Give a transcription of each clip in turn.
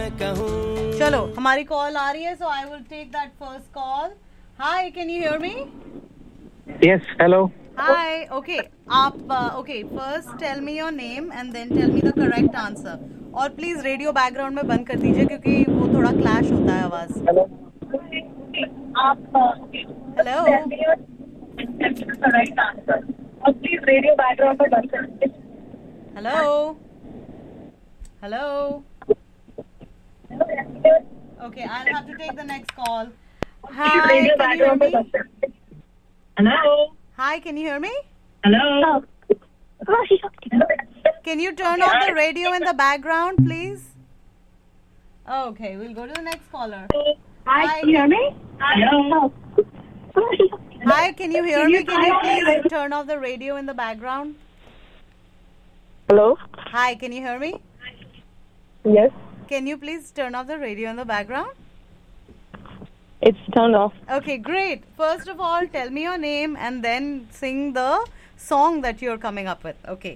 चलो हमारी कॉल आ रही है, so I will take that first call. Hi, can you hear me? Yes, hello. Hi, okay. Okay, first tell me your name and then tell me the correct answer. और please radio background में बंद कर दीजिए क्योंकि वो थोड़ा clash होता है आवाज. Hello. Hello. Please radio background में बंद कर दीजिए. Hello. Hello. Okay, I'll have to take the next call. Hi, can you hear me? Hello. Hi, can you hear me? Hello. Can you turn off the radio in the background, please? Okay, we'll go to the next caller. Hi, can you hear me? Hello. Hi, can you hear me? Can you please turn off the radio in the background? Hello. Hi, can you hear me? Yes, Can you please turn off the radio in the background? it's turned off. Okay, great. First of all, tell me your name and then sing the song that you're coming up with. Okay.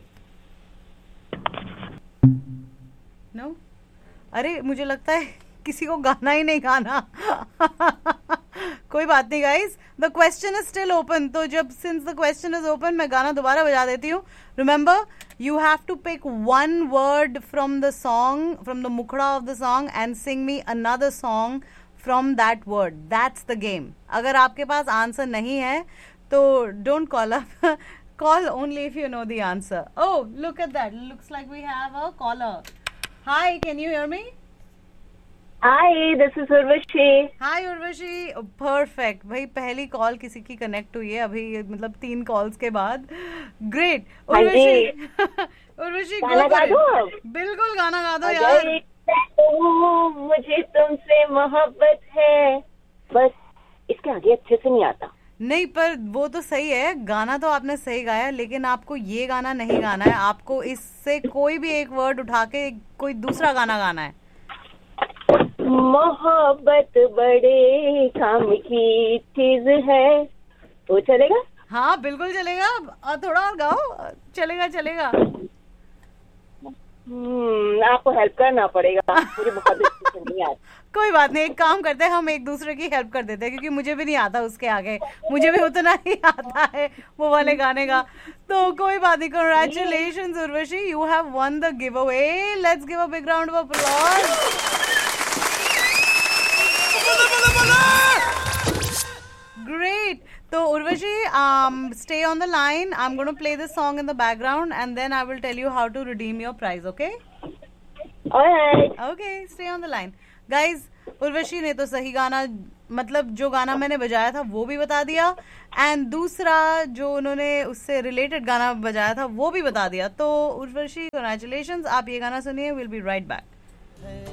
No? अरे मुझे लगता है किसी को गाना ही नहीं गाना. कोई बात नहीं guys, the question is still open. तो जब since the question is open मैं गाना दोबारा बजा देती हूँ. Remember, you have to pick one word from the song, from the mukhda of the song, and sing me another song from that word. That's the game. अगर आपके पास answer नहीं है तो don't call up. Call only if you know the answer. Oh, look at that. Looks like we have a caller. Hi, can you hear me? Hi, this is Urvashi. Hi Urvashi. Oh, perfect. भाई पहली call किसी की connect हुई है अभी, मतलब 3 calls के बाद. ग्रेट. उर्वशी. उर्वशी गाना गा दो. बिल्कुल गाना गा दो यार. मुझे तुमसे मोहब्बत है, बस इसके आगे अच्छे से नहीं आता. नहीं, पर वो तो सही है, गाना तो आपने सही गाया, लेकिन आपको ये गाना नहीं गाना है. आपको इससे कोई भी एक वर्ड उठा के कोई दूसरा गाना गाना है. मोहब्बत बड़े काम की चीज है, वो चलेगा? हाँ बिल्कुल चलेगा. और थोड़ा और गाओ. चलेगा चलेगा. आपको हेल्प करना पड़ेगा, मुझे बहुत अच्छे से नहीं आता. कोई बात नहीं, एक काम करते हैं, हम एक दूसरे की हेल्प कर देते हैं क्योंकि मुझे भी नहीं आता उसके आगे. मुझे भी उतना ही आता है वो वाले गाने का. तो कोई बात नहीं. Congratulations Urvashi, you have won the giveaway. Let's give a big round of applause. Great. So Urvashi, stay on the line. I'm going to play this song in the background and then I will tell you how to redeem your prize, okay? Alright. Okay, stay on the line. Guys, Urvashi ने तो सही गाना, मतलब जो गाना मैंने बजाया था वो भी बता दिया, एंड दूसरा जो उन्होंने उससे रिलेटेड गाना बजाया था वो भी बता दिया. तो उर्वशी, कॉन्ग्रेचुलेशंस. आप ये गाना सुनिए. Will be right back.